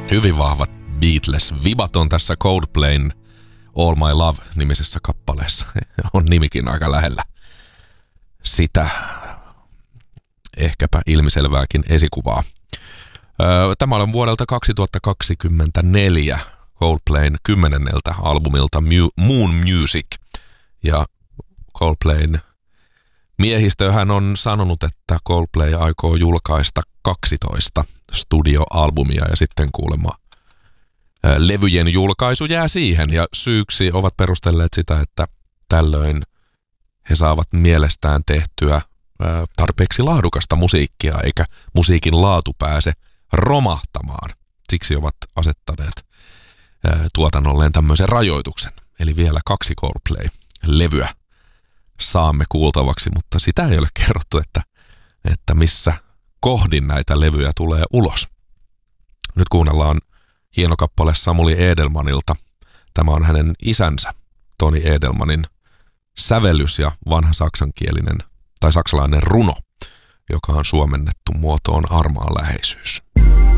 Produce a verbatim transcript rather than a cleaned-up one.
Hyvin vahvat Beatles-vibat on tässä Coldplayn All My Love-nimisessä kappaleessa. On nimikin aika lähellä sitä ehkäpä ilmiselvääkin esikuvaa. Tämä on vuodelta kaksituhattakaksikymmentäneljä Coldplayn kymmenenneltä albumilta Moon Music. Ja Coldplayn miehistöhän on sanonut, että Coldplay aikoo julkaista kaksitoista studioalbumia ja sitten kuulemma levyjen julkaisu jää siihen. Ja syyksi ovat perustelleet sitä, että tällöin he saavat mielestään tehtyä tarpeeksi laadukasta musiikkia, eikä musiikin laatu pääse romahtamaan. Siksi ovat asettaneet tuotannolleen tämmöisen rajoituksen. Eli vielä kaksi Coldplay-levyä saamme kuultavaksi, mutta sitä ei ole kerrottu, että, että missä kohdin näitä levyjä tulee ulos. Nyt kuunnellaan hieno kappale Samuli Edelmanilta. Tämä on hänen isänsä Toni Edelmanin sävellys ja vanha saksankielinen tai saksalainen runo, joka on suomennettu muotoon Armaan läheisyys.